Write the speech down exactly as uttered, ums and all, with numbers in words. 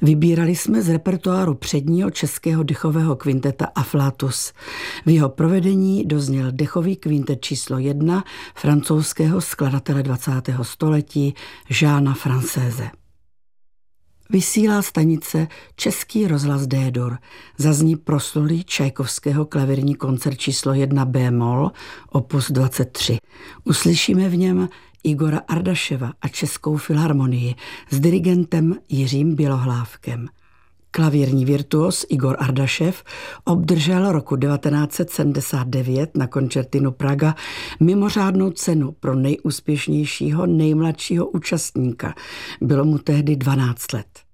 Vybírali jsme z repertoáru předního českého dechového kvinteta Afflatus. V jeho provedení dozněl dechový kvintet číslo jedna francouzského skladatele dvacátého století Jeana Française. Vysílá stanice Český rozhlas D-dur. Zazní proslulý Čajkovského klavirní koncert číslo jedna bémol, opus dvacet tři. Uslyšíme v něm Igora Ardaševa a Českou filharmonii s dirigentem Jiřím Bělohlávkem. Klavírní virtuos Igor Ardašev obdržel roku devatenáct set sedmdesát devět na koncertinu Praga mimořádnou cenu pro nejúspěšnějšího nejmladšího účastníka. Bylo mu tehdy dvanáct let.